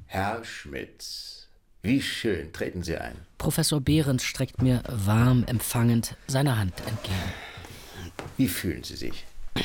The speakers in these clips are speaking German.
Herr Schmitz, wie schön. Treten Sie ein. Professor Behrens streckt mir warm empfangend seine Hand entgegen. Wie fühlen Sie sich?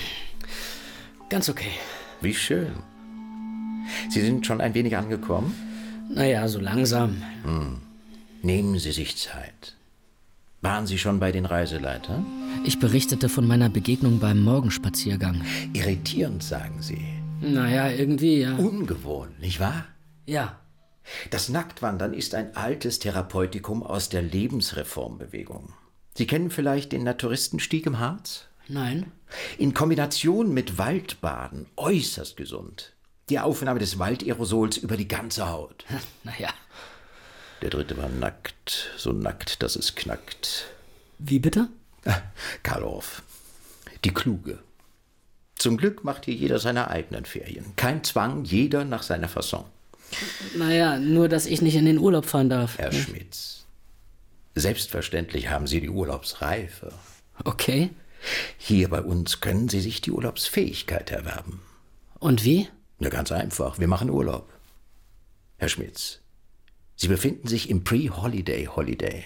Ganz okay. Wie schön. Sie sind schon ein wenig angekommen? Naja, so langsam. Nehmen Sie sich Zeit. Waren Sie schon bei den Reiseleitern? Ich berichtete von meiner Begegnung beim Morgenspaziergang. Irritierend, sagen Sie. Naja, irgendwie, ja. Ungewohnt, nicht wahr? Ja. Das Nacktwandern ist ein altes Therapeutikum aus der Lebensreformbewegung. Sie kennen vielleicht den Naturistenstieg im Harz? Nein. In Kombination mit Waldbaden äußerst gesund. Die Aufnahme des Waldaerosols über die ganze Haut. Naja. Der dritte war nackt, so nackt, dass es knackt. Wie bitte? Karl Orff, die Kluge. Zum Glück macht hier jeder seine eigenen Ferien. Kein Zwang, jeder nach seiner Fasson. Naja, nur, dass ich nicht in den Urlaub fahren darf. Herr Schmitz, selbstverständlich haben Sie die Urlaubsreife. Okay. Hier bei uns können Sie sich die Urlaubsfähigkeit erwerben. Und wie? Na, ganz einfach, wir machen Urlaub. Herr Schmitz, Sie befinden sich im Pre-Holiday.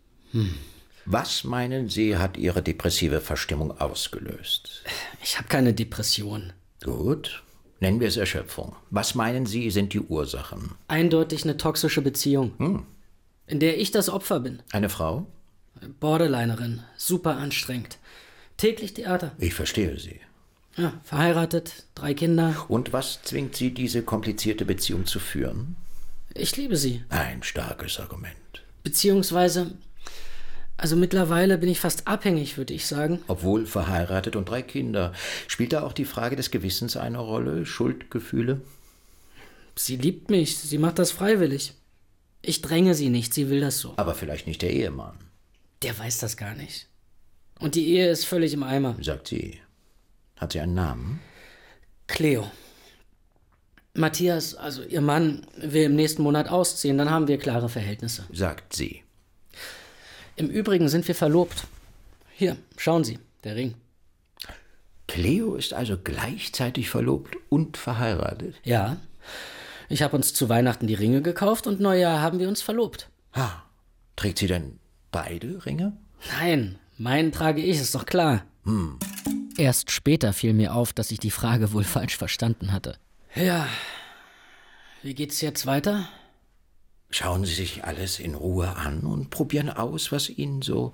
Was meinen Sie, hat Ihre depressive Verstimmung ausgelöst? Ich habe keine Depression. Gut, nennen wir es Erschöpfung. Was meinen Sie, sind die Ursachen? Eindeutig eine toxische Beziehung, in der ich das Opfer bin. Eine Frau? Borderlinerin, super anstrengend. Täglich Theater. Ich verstehe Sie. Ja, verheiratet, 3 Kinder. Und was zwingt Sie, diese komplizierte Beziehung zu führen? Ich liebe sie. Ein starkes Argument. Beziehungsweise, also mittlerweile bin ich fast abhängig, würde ich sagen. Obwohl verheiratet und 3 Kinder. Spielt da auch die Frage des Gewissens eine Rolle? Schuldgefühle? Sie liebt mich, sie macht das freiwillig. Ich dränge sie nicht, sie will das so. Aber vielleicht nicht der Ehemann. Der weiß das gar nicht. Und die Ehe ist völlig im Eimer. Sagt sie. Hat sie einen Namen? Cleo. Matthias, also ihr Mann, will im nächsten Monat ausziehen, dann haben wir klare Verhältnisse. Sagt sie. Im Übrigen sind wir verlobt. Hier, schauen Sie, der Ring. Cleo ist also gleichzeitig verlobt und verheiratet? Ja, ich habe uns zu Weihnachten die Ringe gekauft und Neujahr haben wir uns verlobt. Trägt sie denn beide Ringe? Nein, meinen trage ich, ist doch klar. Erst später fiel mir auf, dass ich die Frage wohl falsch verstanden hatte. Ja, wie geht's jetzt weiter? Schauen Sie sich alles in Ruhe an und probieren aus, was Ihnen so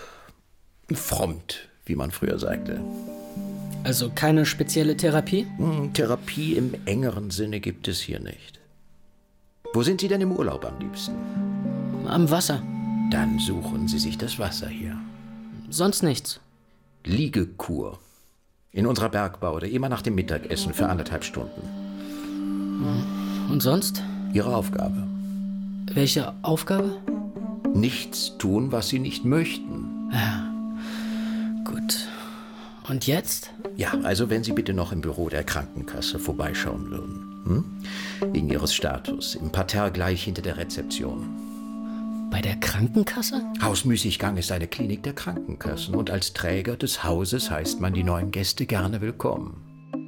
frommt, wie man früher sagte. Also keine spezielle Therapie? Therapie im engeren Sinne gibt es hier nicht. Wo sind Sie denn im Urlaub am liebsten? Am Wasser. Dann suchen Sie sich das Wasser hier. Sonst nichts. Liegekur. In unserer Bergbaude, immer nach dem Mittagessen für 1,5 Stunden. Und sonst? Ihre Aufgabe. Welche Aufgabe? Nichts tun, was Sie nicht möchten. Gut. Und jetzt? Ja, also wenn Sie bitte noch im Büro der Krankenkasse vorbeischauen würden. Wegen Ihres Status. Im Parterre gleich hinter der Rezeption. Bei der Krankenkasse? Haus Müßiggang ist eine Klinik der Krankenkassen. Und als Träger des Hauses heißt man die neuen Gäste gerne willkommen.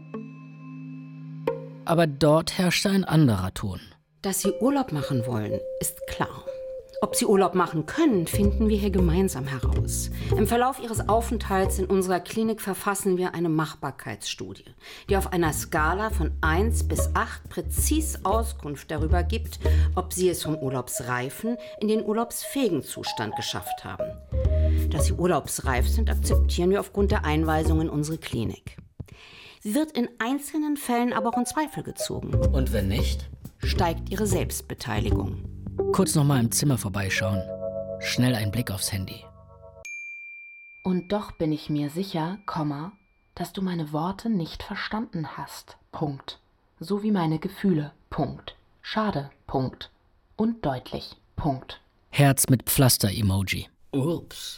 Aber dort herrschte ein anderer Ton. Dass Sie Urlaub machen wollen, ist klar. Ob Sie Urlaub machen können, finden wir hier gemeinsam heraus. Im Verlauf Ihres Aufenthalts in unserer Klinik verfassen wir eine Machbarkeitsstudie, die auf einer Skala von 1 bis 8 präzis Auskunft darüber gibt, ob Sie es vom urlaubsreifen in den urlaubsfähigen Zustand geschafft haben. Dass Sie urlaubsreif sind, akzeptieren wir aufgrund der Einweisung in unsere Klinik. Sie wird in einzelnen Fällen aber auch in Zweifel gezogen. Und wenn nicht? Steigt Ihre Selbstbeteiligung. Kurz noch mal im Zimmer vorbeischauen. Schnell ein Blick aufs Handy. Und doch bin ich mir sicher, dass du meine Worte nicht verstanden hast. Punkt. So wie meine Gefühle. Punkt. Schade. Punkt. Und deutlich. Punkt. Herz mit Pflaster-Emoji. Ups.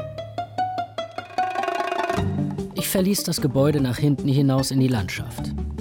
Ich verließ das Gebäude nach hinten hinaus in die Landschaft.